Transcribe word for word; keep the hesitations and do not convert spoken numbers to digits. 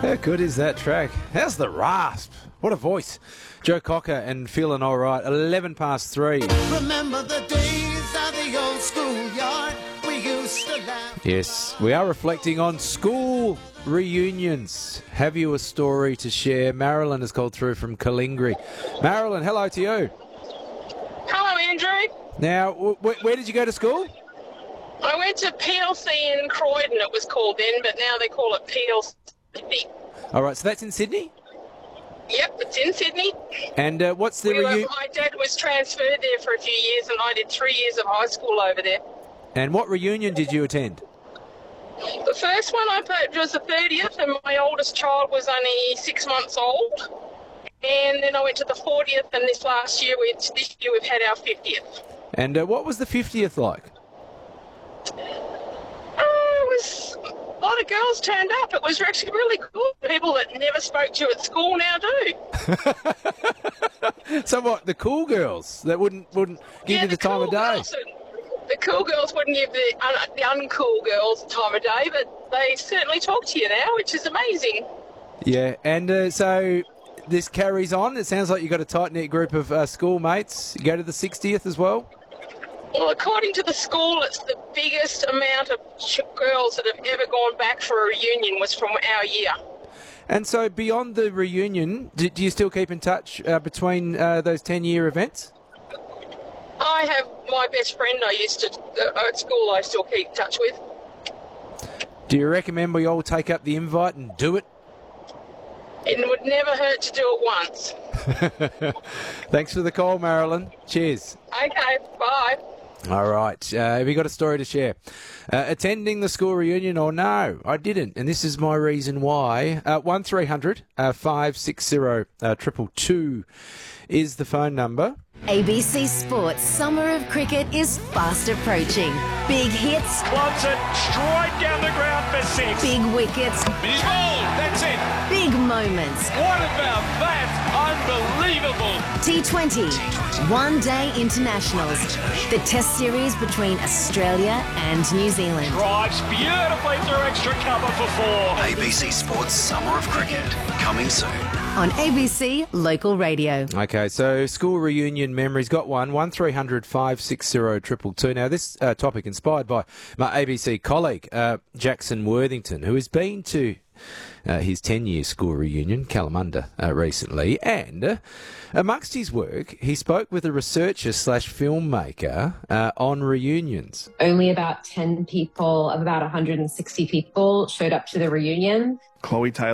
How good is that track? How's the rasp? What a voice. Joe Cocker and Feeling All Right, eleven past three. Remember the days of the old schoolyard. We used to laugh. Yes, we are reflecting on school reunions. Have you a story to share? Marilyn has called through from Kalingri. Marilyn, hello to you. Hello, Andrew. Now, w- w- where did you go to school? I went to P L C in Croydon, it was called then, but now they call it P L C. All right, so that's in Sydney? Yep, it's in Sydney. And uh, what's the We were, reunion? my dad was transferred there for a few years, and I did three years of high school over there. And what reunion did you attend? The first one I put was the thirtieth, and my oldest child was only six months old. And then I went to the fortieth, and this last year, we, this year we've had our fiftieth. And uh, what was the fiftieth like? Oh, it was a lot of girls turned up. It was actually really cool. People that never spoke to you at school now do. So what, the cool girls that wouldn't wouldn't give yeah, you the, the time cool of day? girls, the cool girls wouldn't give the, un, the uncool girls the time of day, but they certainly talk to you now, which is amazing. Yeah, and uh, so this carries on. It sounds like you've got a tight-knit group of uh, schoolmates. You go to the sixtieth as well? Well, according to the school, it's the biggest amount of ch- girls that have ever gone back for a reunion was from our year. And so beyond the reunion, do, do you still keep in touch uh, between uh, those ten-year events? I have my best friend I used to, uh, at school, I still keep in touch with. Do you recommend we all take up the invite and do it? It would never hurt to do it once. Thanks for the call, Marilyn. Cheers. Okay, bye. All right. Uh, have you got a story to share? Uh, attending the school reunion or no? I didn't, and this is my reason why. Uh, one three hundred five six zero triple two is the phone number. A B C Sports Summer of Cricket is fast approaching. Big hits, Wants it straight down the ground for six. big wickets, He's bowled. That's it. big moments. What about that? Unbelievable. T twenty, One Day Internationals. The Test Series between Australia and New Zealand. Drives beautifully through extra cover for four. A B C Sports Summer of Cricket, coming soon. On A B C Local Radio. Okay, so school reunion memories. Got one, one three hundred five six zero triple two. Now, this uh, topic inspired by my A B C colleague, uh, Jackson Worthington, who has been to uh, his ten-year school reunion, Kalamunda, uh, recently. And uh, amongst his work, he spoke with a researcher slash filmmaker uh, on reunions. Only about ten people of about one hundred sixty people showed up to the reunion. Chloe Taylor